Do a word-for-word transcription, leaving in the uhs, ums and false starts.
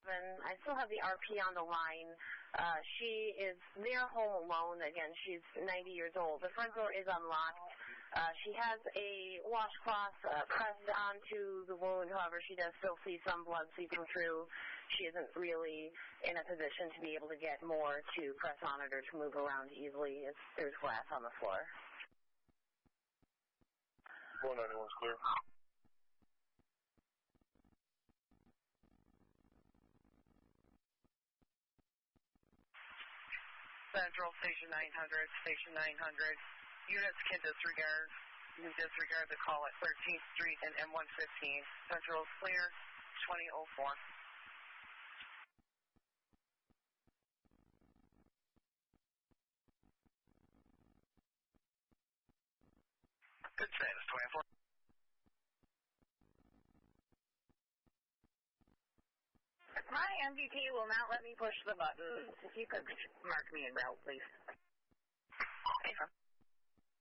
I still have the R P on the line. Uh, she is near home alone. Again, she's ninety years old. The front door is unlocked. Uh, she has a washcloth uh, pressed onto the wound. However, she does still see some blood seeping through. She isn't really in a position to be able to get more to press on it or to move around easily. It's, there's glass on the floor. four ninety-one's clear. Central, Station nine hundred, Station nine hundred. Units can disregard, you disregard the call at thirteenth Street and M one fifteen. Central is clear, twenty oh four. Good status, twenty-four. My M V P will not let me push the button. If you could mark me en route, please. Okay.